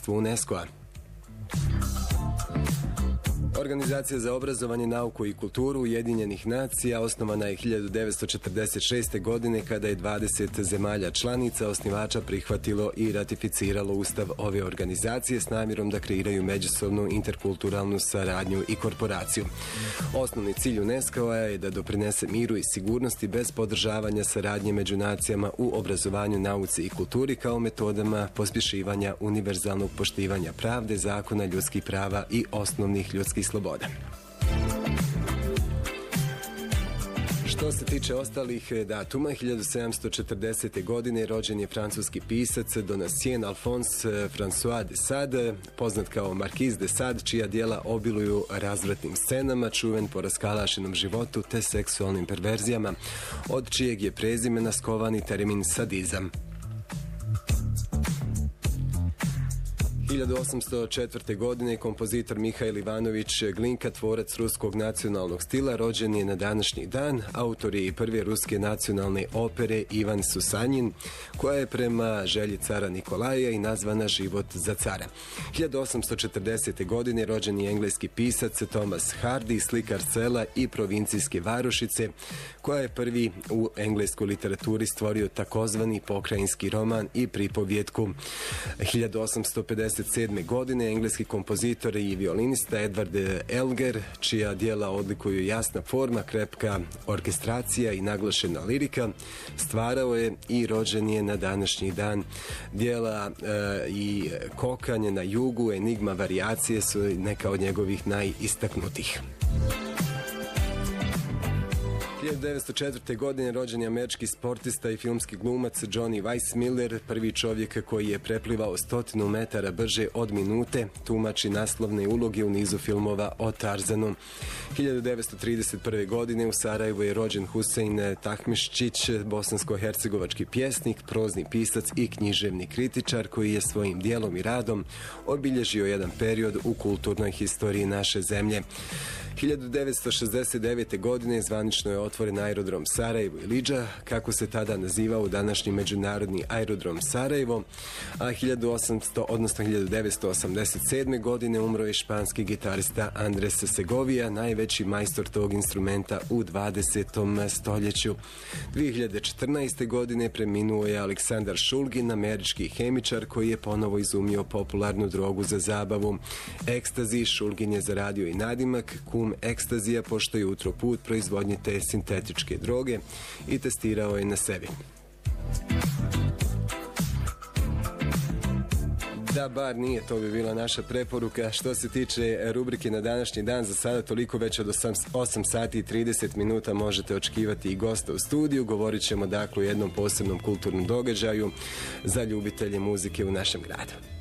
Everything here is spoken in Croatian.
nasljedstvo UNESCO-a. Organizacija za obrazovanje, nauku i kulturu Ujedinjenih nacija osnovana je 1946. godine kada je 20 zemalja članica osnivača prihvatilo i ratificiralo ustav ove organizacije s namjerom da kreiraju međusobnu interkulturalnu saradnju i korporaciju. Osnovni cilj UNESCO-a je da doprinese miru i sigurnosti bez podržavanja saradnje među nacijama u obrazovanju, nauci i kulturi kao metodama pospješivanja univerzalnog poštivanja pravde, zakona, ljudskih prava i osnovnih ljudskih sloboda. Što se tiče ostalih datuma, 1740. godine rođen je francuski pisac Donatien Alphonse François de Sade, poznat kao Marquis de Sade, čija djela obiluju razvratnim scenama, čuven po raskalašenom životu te seksualnim perverzijama, od čijeg je prezimena skovani termin sadizam. 1804. godine kompozitor Mihail Ivanović Glinka, tvorac ruskog nacionalnog stila, rođen je na današnji dan. Autor je i prve ruske nacionalne opere Ivan Susanjin, koja je prema želji cara Nikolaja i nazvana Život za cara. 1840. godine rođen je engleski pisac Thomas Hardy, slikar sela i provincijske varošice, koja je prvi u engleskoj literaturi stvorio takozvani pokrajinski roman i pripovjetku. 1857. godine engleski kompozitor i violinista Edward Elgar, čija djela odlikuju jasna forma, krepka orkestracija i naglašena lirika, stvarao je i rođen je na današnji dan. Djela i Kokanje na jugu, Enigma, varijacije su neka od njegovih najistaknutih. 1904. godine rođen je američki sportista i filmski glumac Johnny Weissmuller, prvi čovjek koji je preplivao 100 metara brže od minute, tumači naslovne uloge u nizu filmova o Tarzanu. 1931. godine u Sarajevu je rođen Husein Tahmiščić, bosansko-hercegovački pjesnik, prozni pisac i književni kritičar koji je svojim djelom i radom obilježio jedan period u kulturnoj historiji naše zemlje. 1969. godine zvanično je otvoren aerodrom Sarajevo i Lidža, kako se tada nazivao današnji međunarodni aerodrom Sarajevo, a 1987. godine umro je španski gitarista Andres Segovia, najveći majstor tog instrumenta u 20. stoljeću. 2014. godine preminuo je Aleksandar Šulgin, američki hemičar koji je ponovo izumio popularnu drogu za zabavu. Ekstazi. Šulgin je zaradio i nadimak ekstazija, pošto je utro put proizvodnje te sintetičke droge i testirao je na sebi. Da, bar nije, to bi bila naša preporuka. Što se tiče rubrike na današnji dan, za sada toliko, već od 8 sati i 30 minuta možete očekivati i gosta u studiju. Govorit ćemo dakle o jednom posebnom kulturnom događaju za ljubitelje muzike u našem gradu.